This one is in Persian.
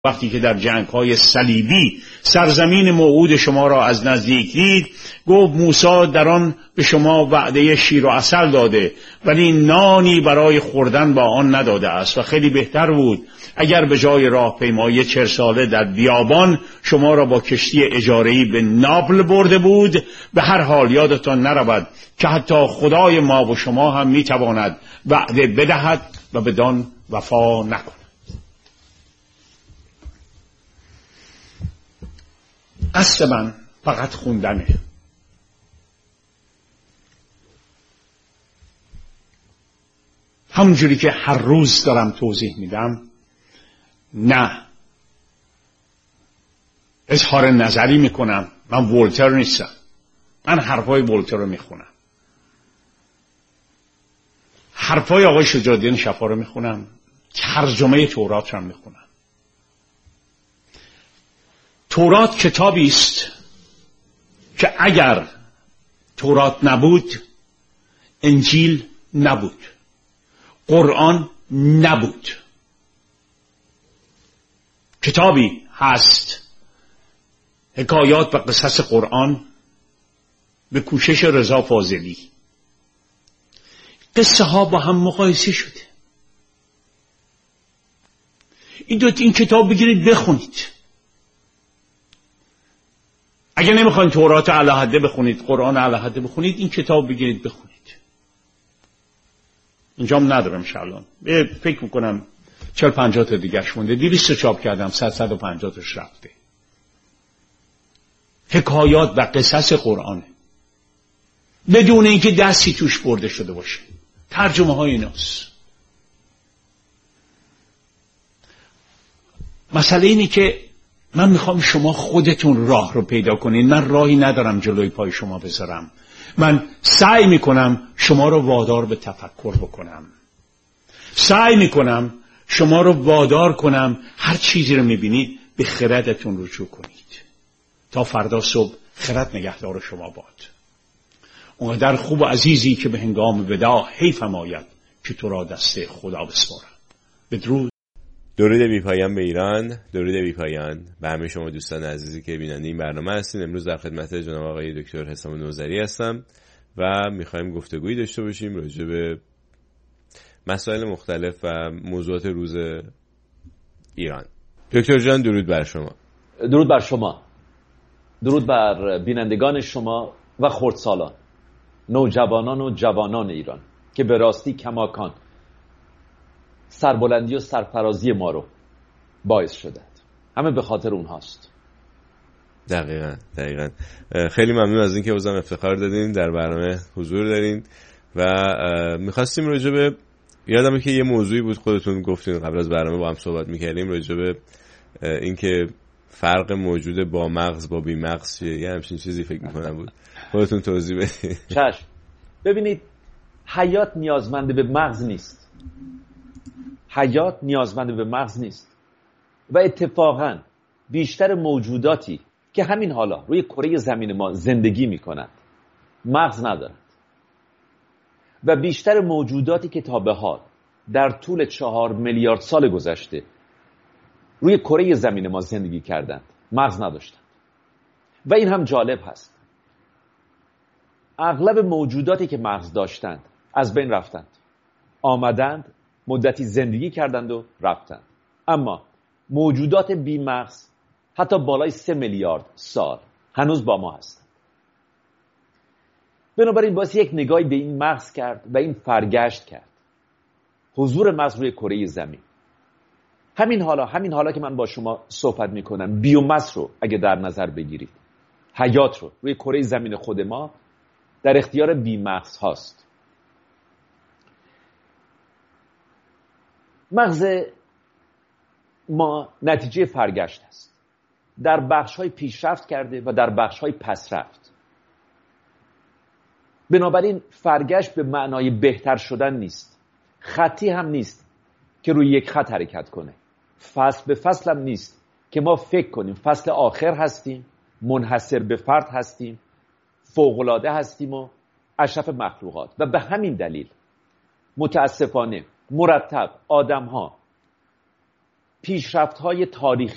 وقتی که در جنگ‌های صلیبی سرزمین موعود شما را از نزدیک دید، گفت موسی در آن به شما وعده شیر و عسل داده ولی نانی برای خوردن با آن نداده است و خیلی بهتر بود اگر به جای راهپیمایی 40 ساله در بیابان شما را با کشتی اجاره‌ای به ناپل برده بود. به هر حال یادتان نرود که حتی خدای ما و شما هم میتواند وعده بدهد و بدان وفا نکند. قصد من فقط خوندنه. همونجوری که هر روز دارم توضیح میدم، نه اظهار نظری میکنم. من ولتر نیستم. من حرفای ولتر رو میخونم، حرفای آقای شجاع الدین شفا رو میخونم، ترجمه تورات رو میخونم. تورات کتابی است که اگر تورات نبود انجیل نبود، قرآن نبود. کتابی هست حکایات و قصص قرآن به کوشش رضا فاضلی. قصه ها با هم مقایسه شده. این کتاب بگیرید بخونید. اگر نمیخواین تورات علیحده بخونید، قرآن علیحده بخونید، این کتاب بگیرید بخونید. اینجام ندارم شالان. فکر میکنم 40-50 تا دیگرش مونده. 200 چاپ کردم، 150 تاش رفته. حکایات و قصص قرآنه، بدون اینکه دستی توش برده شده باشه. ترجمه های ایناست. مسئله اینه که من میخوام شما خودتون راه رو پیدا کنین. من راهی ندارم جلوی پای شما بذارم. من سعی میکنم شما رو وادار به تفکر بکنم. سعی میکنم شما رو وادار کنم هر چیزی رو میبینید به خردتون رجوع کنید. تا فردا صبح خرد نگهدار شما باد. اونقدر خوب و عزیزی که به هنگام وداع حیفم آید که تو را دست خدا بسپارم. بدرود. درود بی پایان به ایران، درود بی پایان به همه شما دوستان عزیزی که بیننده این برنامه هستین. امروز در خدمت جناب آقای دکتر حسام نوذری هستم و میخوایم گفتگویی داشته باشیم راجع به مسائل مختلف و موضوعات روز ایران. دکتر جان درود بر شما. درود بر شما، درود بر بینندگان شما و خردسالان، نوجوانان و جوانان ایران که به راستی کماکان سربلندی و سرفرازی ما رو باعث شدند. همه به خاطر اونهاست. دقیقاً. خیلی ممنون از اینکه بازم افتخار دادین در برنامه حضور دارین و میخواستیم راجع به، یادمه که یه موضوعی بود خودتون گفتین قبل از برنامه با هم صحبت میکردیم راجع به اینکه فرق موجود با مغز با بی مغز چیه، یه همچین چیزی فکر میکنم بود. خودتون توضیح بدین. چشم. ببینید، حیات نیازمند به مغز نیست. حیات نیازمند به مغز نیست و اتفاقاً بیشتر موجوداتی که همین حالا روی کره زمین ما زندگی میکنند مغز ندارند و بیشتر موجوداتی که تا به حال در طول 4 میلیارد سال گذشته روی کره زمین ما زندگی کردند مغز نداشتند. و این هم جالب هست، اغلب موجوداتی که مغز داشتند از بین رفتند، آمدند مدتی زندگی کردند و رفتند. اما موجودات بی مغز حتی بالای 3 میلیارد سال هنوز با ما هستند. بنابراین باید یک نگاهی به این مغز کرد و این فرگشت کرد. حضور مغز روی کره زمین. همین حالا که من با شما صحبت میکنم، بیوماس رو اگه در نظر بگیرید، حیات رو روی کره زمین خود ما در اختیار بی مغز هاست. مغز ما نتیجه فرگشت است. در بخش‌های پیشرفت کرده و در بخش‌های پسرفت. بنابراین فرگشت به معنای بهتر شدن نیست. خطی هم نیست که روی یک خط حرکت کنه. فصل به فصل هم نیست که ما فکر کنیم فصل آخر هستیم، منحصر به فرد هستیم، فوق‌العاده هستیم و اشرف مخلوقات. و به همین دلیل متاسفانه مرتب آدم‌ها پیشرفت‌های تاریخی